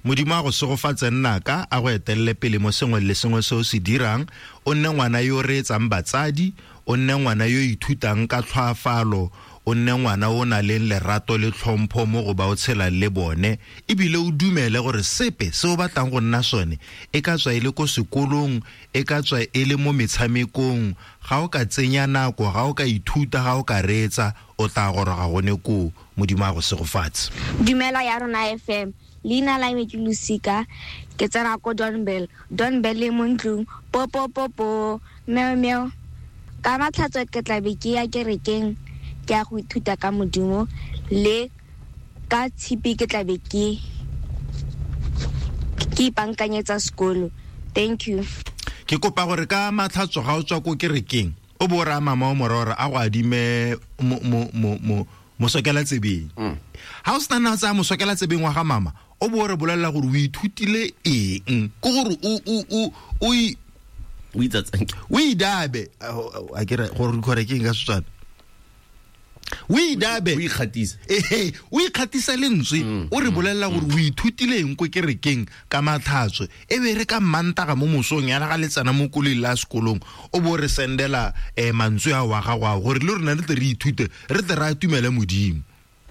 modimo a go segofatse nnaka a go etelele pele mo sengwe le sengwe se o se dirang o nne ngwana yo re etsang batsadi o nne ngwana yo ithutang ka tlhoafalo o nne ngwana o na le lerato le tlhompho mo go ba o tshela le bone ebile o dumele gore sepe se o batlang go nna sone e ka tswa ile ko sekolong e ka tswa ile mo metshamekong ga o ka tsenya nako ga o ka ithuta ga o ka reetsa o tla goroga gone ko modimo a go segofatse. Dumela ya rona FM Lina la me Lusika ke tsena ko Don Bell le mo ntlong po meow meow ka matlhatso ke tla be ke ya kerekeng ke a go ithuta ka modimo le ka tshipi ke tla be ke ipankanyetsa sekolo. Thank you. Ke kopa gore ka matlhatso ga o tswa ko kerekeng o bo ra mama o morora a go adime mo sokela tsebeng ha o stana tsa mo sokela tsebeng wa ga mama o bo re bolela gore o ithutile eng go gore o itse o idabe a kere gore ke nga tswana o idabe o ikgatisa lentswe o re bolela gore o ithutileng ko kerekeng ka matlhatso e be re ka mantaga mo mosong ya ga letsana mo koleng la sekolong o bo re sendela mantswe a wa ga gore le rena re ithute re ra tumela modimo.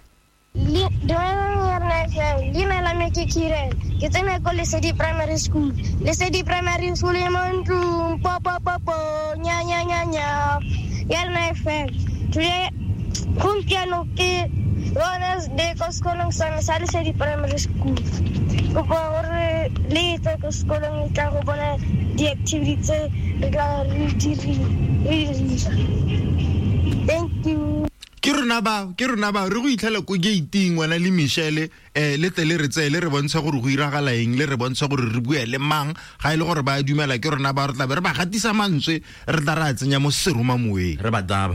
Lina la me ke Kiren ke tsena ko Lesedi Primary School e mo ntlong po nya ya rena FM today kumpiano ke Wednesday ko sekolong sa Lesedi Primary School ko gore le tsa ko sekolong tla go bona di-activities re ka re dirisa. Thank you. Ke rona ba re go itlhela ko gating wana le Michelle le tele re tsele re bontsha gore go iragala eng le re bontsha gore re bua le mang ga ile gore ba dumela ke rona ba re tla re ba gatisa mantswe re tla ra tsenya mo seroma moeng re ba daba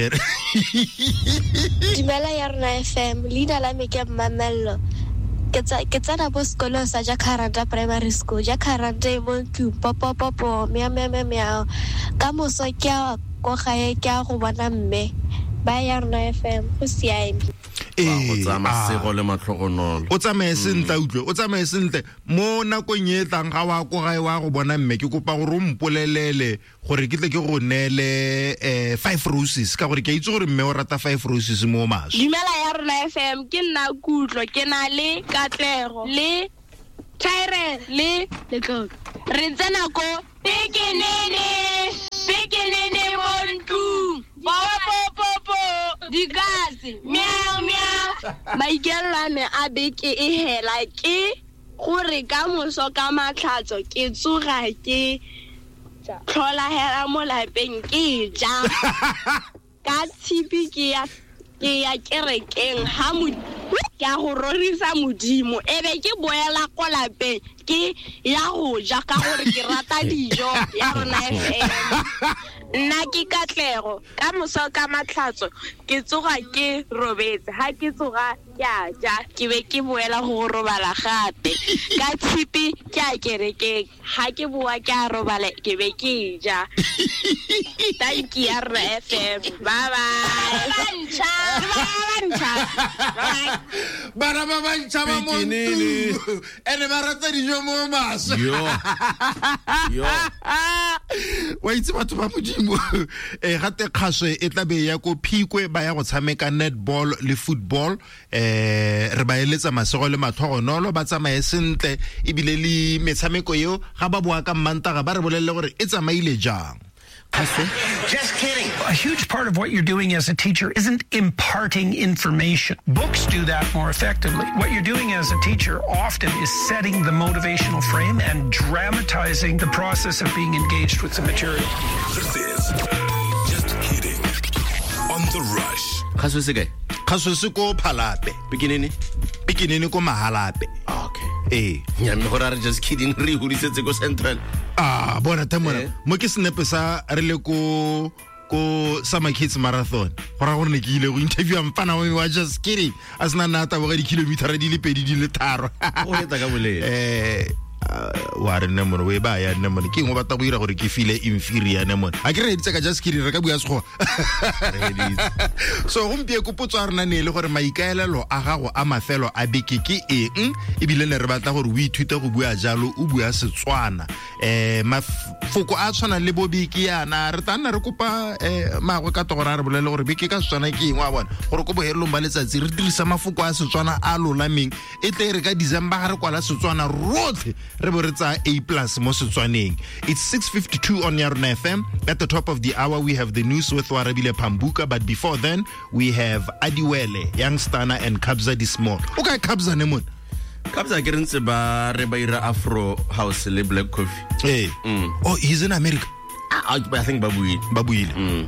Dumela ya rona FM Lina la me ke Mamello ke tsena bo sekolo sa Jacaranda Primary School Jacaranda mo po meow ka moso ke go gae ke go bona mme ba ya rona FM go siame go tsama sego le matlhogonolo o tsamae sentle mo nakong e tlang ga wa go gae wa go bona mme ke kopa gore o mpolelele gore ke tle ke go nele 5 roses ka gore ke itse gore mme o rata 5 roses mo maso. Dumela ya rona FM ke nna Kutlo ke na le Katlego le Tyrell le Lekoko re tsena ko Pekenene montu po digase meow maikela me a beke e hela ke gore ka moso ka matlhatso ke tsoga ke tlhola hela mo lapeng ke ja ka tshipi ke ya kerekeng ha ke a go rorisa modimo ebe ke boela ko lapeng ke ya go ja ka gore ke rata dijo ya rona FM nna ke Katlego ka moso ka matlhatso ke tsoga ke robetse ha ke tsoga ke a ja ke be ke boela go robala gape ka tshipi ke a kerekeng ha ke boa ke a robala ke be ke ja. Thank you ya rona FM bye Bana ba bantšha ba montu ene ba rata dijo mo maso yo wa itse batho ba modimo gate kgaswe e tla be ya ko Phikwe ba ya go tshameka netball le football re ba eletsa masego le matlhogonolo ba tsamaye sentle ebile le metshameko eo ga ba boa ka Mantaga ba re bolelle gore e tsamaile jang. Just kidding. A huge part of what you're doing as a teacher isn't imparting information. Books do that more effectively. What you're doing as a teacher often is setting the motivational frame and dramatizing the process of being engaged with the material. This is Just Kidding on The Rush. Kgaswe se ko Phalape Pekenene ko Mahalape. Okay. Ya me gore re just kidding re hudisetse go Central. Bona temona mo ke snepe sa re le ko Summer Kids Marathon gora gore ne ke ile go interview mfana wa Just Kidding asna nata bo ga di kilometer di le 2 di le 3 o heta ka bolele wa re nne mone we ba ya nne mone ke ngo batla go ira gore ke feel inferior nne mone a ke re ditse ka just kidding re ka bua sekgo so gompie ko potso a rena ne le gore maikaelelo a gago a mafelo a beke ke eng e bile ne re batla gore o ithute go bua jalo o bua Setswana mafoko a tshwana le bobiki yana re tana re kopa magwe ka togora re bolele gore beke ka Setswana ke eng wa bona gore go bohelong ba letsatsi re dirisa mafoko a Setswana a lolameng e tle re ka December ga re kwala Setswana rotlhe re bo re tsa A+ mo Setswaneng. It's 6:52 on Yarona FM. At the top of the hour we have the news with Warabile Pambuka, but before then we have Adiwele, Youngstana and Kabza the Small. Okay, Kabza nemon. Kabza ke rentse ba re ba ira Afro House le Black Coffee. Hey. Oh, he's in America. I think Babuile.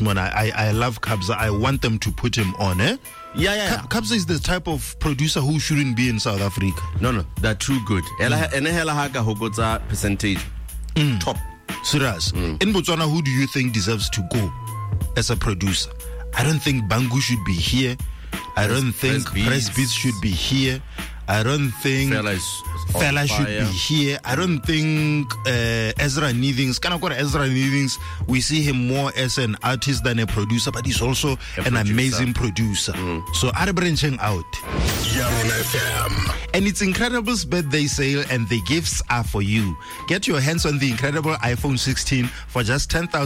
I love Kabza. I want them to put him on, eh? Yeah. Kabza is the type of producer who shouldn't be in South Africa. No, they're too good. And hela haka hokotsa percentage. Top. Serious. In Botswana, who do you think deserves to go as a producer? I don't think Bangu should be here. I don't think Press Beats should be here. I don't think Fela should be here. I don't think Ezra Neethings. Ezra Neethings, we see him more as an artist than a producer, but he's also an amazing producer. So are branching out. Yarona FM. And it's Incredible's birthday sale, and the gifts are for you. Get your hands on the incredible iPhone 16 for just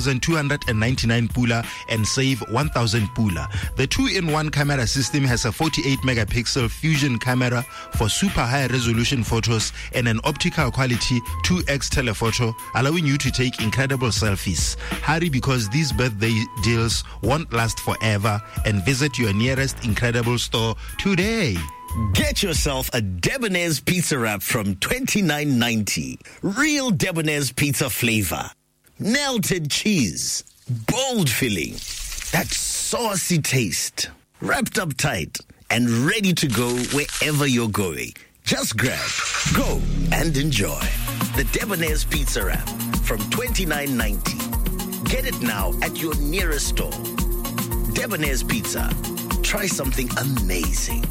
10,299 pula and save 1,000 pula. The 2-in-1 camera system has a 48-megapixel fusion camera for super high resolution photos and an optical quality 2x telephoto, allowing you to take incredible selfies. Hurry, because these birthday deals won't last forever, and visit your nearest Incredible store today. Get yourself a Debonair's pizza wrap from $29.90. Real Debonair's pizza flavor. Melted cheese. Bold filling. That saucy taste. Wrapped up tight and ready to go wherever you're going. Just grab, go, and enjoy. The Debonair's pizza wrap from $29.90. Get it now at your nearest store. Debonair's Pizza. Try something amazing.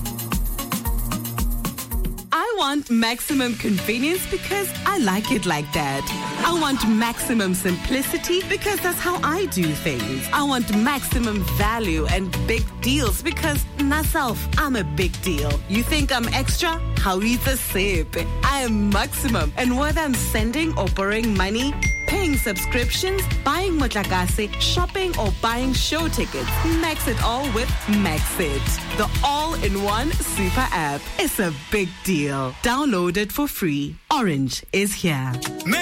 I want maximum convenience because I like it like that. I want maximum simplicity because that's how I do things. I want maximum value and big deals because myself, I'm a big deal. You think I'm extra? How eat a sip? I am maximum. And whether I'm sending or borrowing money, paying subscriptions, buying motlakase, shopping or buying show tickets, max it all with Maxit. The all-in-one super app. It's a big deal. Download it for free. Orange is here.